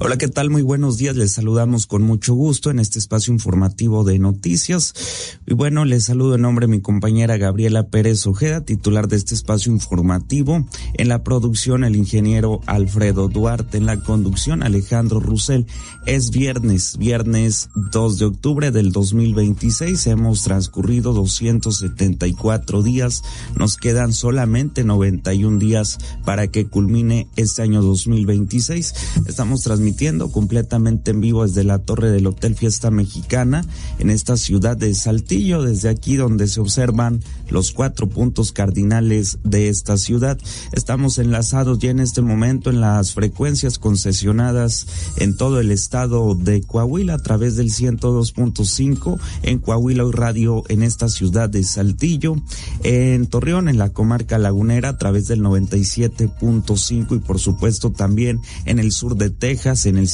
Hola, ¿qué tal? Muy buenos días. Les saludamos con mucho gusto en este espacio informativo de noticias. Y bueno, les saludo en nombre de mi compañera Gabriela Pérez Ojeda, titular de este espacio informativo. En la producción, el ingeniero Alfredo Duarte. En la conducción, Alejandro Russell. Es viernes 2 de octubre del 2026. Hemos transcurrido 274 días. Nos quedan solamente 91 días para que culmine este año 2026. Estamos transmitiendo completamente en vivo desde la torre del Hotel Fiesta Mexicana en esta ciudad de Saltillo, desde aquí donde se observan los 4 puntos cardinales de esta ciudad. Estamos enlazados ya en este momento en las frecuencias concesionadas en todo el estado de Coahuila a través del 102.5 en Coahuila y Radio en esta ciudad de Saltillo, en Torreón, en la comarca lagunera a través del 97.5 y por supuesto también en el sur de Texas en el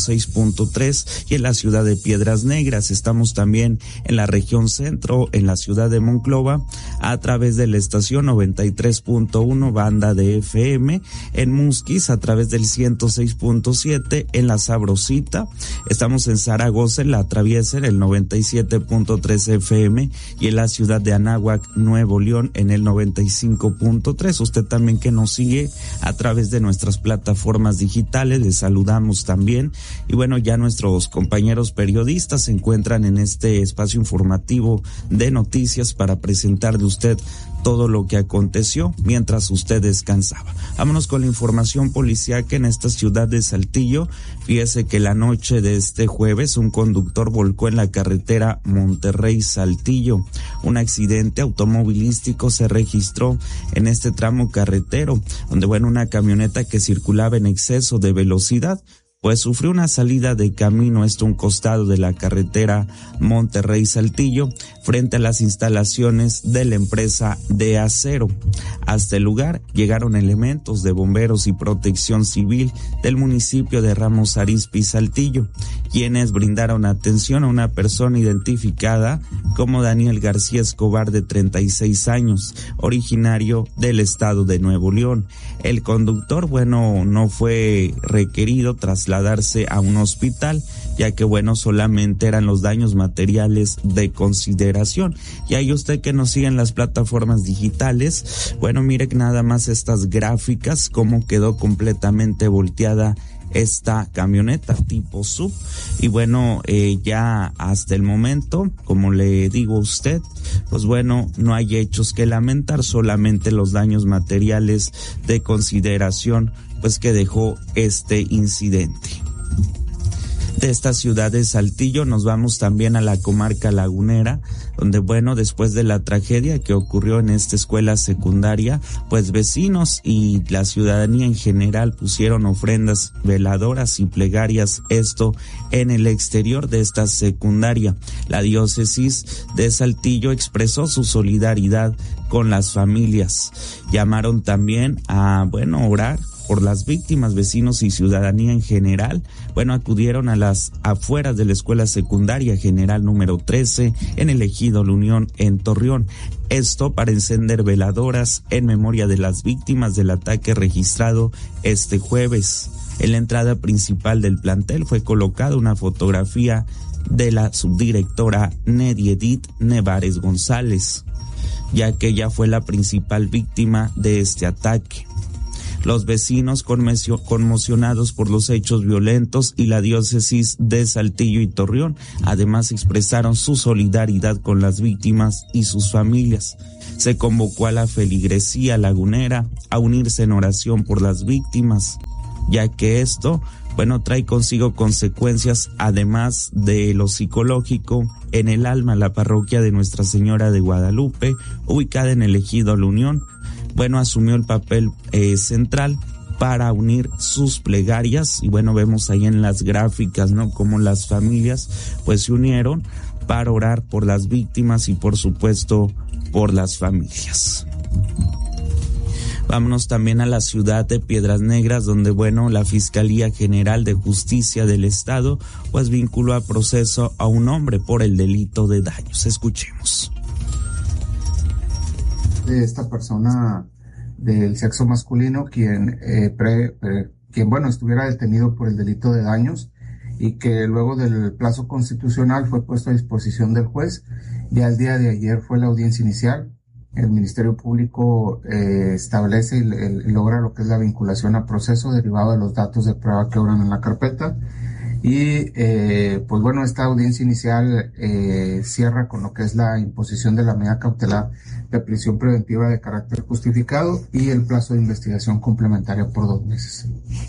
106.3 y en la ciudad de Piedras Negras. Estamos también en la región centro, en la ciudad de Monclova, a través de la estación 93.1 banda de FM, en Musquis a través del 106.7, en la Sabrosita. Estamos en Zaragoza, en la Traviesa, en el 97.3 FM y en la ciudad de Anáhuac, Nuevo León, en el 95.3. Usted también que nos sigue a través de nuestras plataformas digitales, les saludamos también. Y bueno, ya nuestros compañeros periodistas se encuentran en este espacio informativo de noticias para presentarle a usted todo lo que aconteció mientras usted descansaba. Vámonos con la información policíaca en esta ciudad de Saltillo. Fíjese que la noche de este jueves un conductor volcó en la carretera Monterrey-Saltillo. Un accidente automovilístico se registró en este tramo carretero, donde una camioneta que circulaba en exceso de velocidad pues sufrió una salida de camino, a un costado de la carretera Monterrey-Saltillo, frente a las instalaciones de la empresa de acero. Hasta el lugar llegaron elementos de bomberos y protección civil del municipio de Ramos Arizpe, Saltillo, quienes brindaron atención a una persona identificada como Daniel García Escobar, de 36 años, originario del estado de Nuevo León. El conductor, no fue requerido trasladarse a un hospital, ya que solamente eran los daños materiales de consideración. Y ahí usted que nos sigue en las plataformas digitales, mire nada más estas gráficas, cómo quedó completamente volteada esta camioneta tipo SUV. Y ya hasta el momento, como le digo a usted, no hay hechos que lamentar, solamente los daños materiales de consideración que dejó este incidente. De esta ciudad de Saltillo nos vamos también a la comarca lagunera, donde después de la tragedia que ocurrió en esta escuela secundaria, vecinos y la ciudadanía en general pusieron ofrendas veladoras y plegarias, esto en el exterior de esta secundaria. La diócesis de Saltillo expresó su solidaridad con las familias. Llamaron también a, orar por las víctimas. Vecinos y ciudadanía en general, acudieron a las afueras de la escuela secundaria general número 13 en el ejido La Unión en Torreón. Esto para encender veladoras en memoria de las víctimas del ataque registrado este jueves. En la entrada principal del plantel fue colocada una fotografía de la subdirectora Nedi Edith Nevares González, ya que ella fue la principal víctima de este ataque. Los vecinos conmocionados por los hechos violentos y la diócesis de Saltillo y Torreón, además expresaron su solidaridad con las víctimas y sus familias. Se convocó a la feligresía lagunera a unirse en oración por las víctimas, ya que esto, trae consigo consecuencias además de lo psicológico en el alma. La parroquia de Nuestra Señora de Guadalupe, ubicada en el ejido La Unión, asumió el papel central para unir sus plegarias. Y vemos ahí en las gráficas, cómo las familias se unieron para orar por las víctimas y por supuesto por las familias. Vámonos también a la ciudad de Piedras Negras, donde la Fiscalía General de Justicia del Estado vinculó a proceso a un hombre por el delito de daños. Escuchemos. De esta persona del sexo masculino, quien quien estuviera detenido por el delito de daños, y que luego del plazo constitucional fue puesto a disposición del juez. Ya el día de ayer fue la audiencia inicial. El Ministerio Público establece y logra lo que es la vinculación a proceso derivado de los datos de prueba que obran en la carpeta. Y esta audiencia inicial cierra con lo que es la imposición de la medida cautelar de prisión preventiva de carácter justificado y el plazo de investigación complementaria por 2 meses.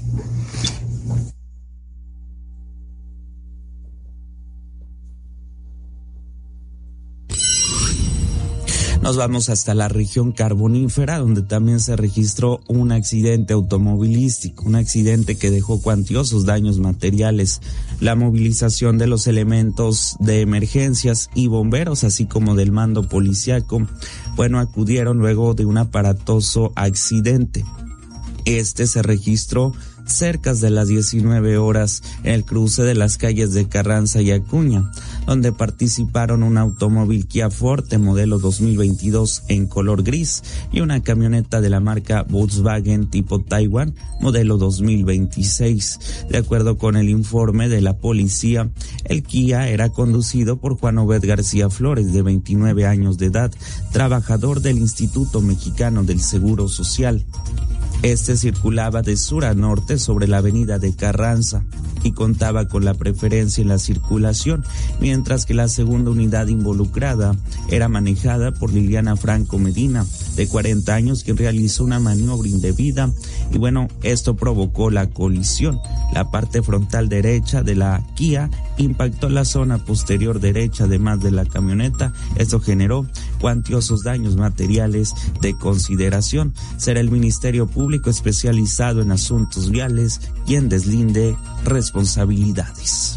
Nos vamos hasta la región carbonífera, donde también se registró un accidente automovilístico, un accidente que dejó cuantiosos daños materiales. La movilización de los elementos de emergencias y bomberos, así como del mando policiaco, acudieron luego de un aparatoso accidente. Este se registró cerca de las 19 horas en el cruce de las calles de Carranza y Acuña, donde participaron un automóvil Kia Forte modelo 2022 en color gris y una camioneta de la marca Volkswagen tipo Taiwan modelo 2026. De acuerdo con el informe de la policía, el Kia era conducido por Juan Obed García Flores, de 29 años de edad, trabajador del Instituto Mexicano del Seguro Social. Este circulaba de sur a norte sobre la avenida de Carranza y contaba con la preferencia en la circulación, mientras que la segunda unidad involucrada era manejada por Liliana Franco Medina, de 40 años, quien realizó una maniobra indebida y esto provocó la colisión. La parte frontal derecha de la Kia impactó la zona posterior derecha, además de la camioneta. Esto generó cuantiosos daños materiales de consideración. Será el Ministerio Público especializado en asuntos viales quien deslinde responsabilidades.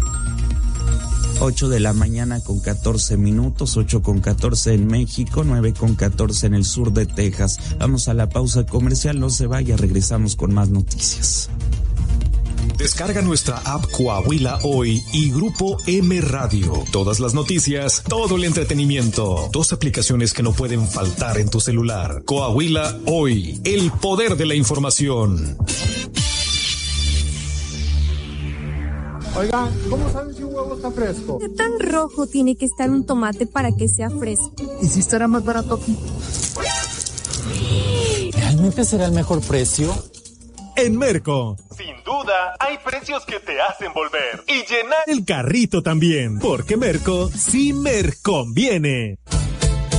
8 de la mañana con 14 minutos, 8:14 en México, 9:14 en el sur de Texas. Vamos a la pausa comercial, no se vaya, regresamos con más noticias. Descarga nuestra app Coahuila Hoy y Grupo M Radio. Todas las noticias, todo el entretenimiento. 2 aplicaciones que no pueden faltar en tu celular. Coahuila Hoy, el poder de la información. Oigan, ¿cómo saben si un huevo está fresco? ¿Qué tan rojo tiene que estar un tomate para que sea fresco? ¿Y si estará más barato aquí? ¿Realmente será el mejor precio? En Merco, sin duda, hay precios que te hacen volver y llenar el carrito también, porque Merco sí me conviene.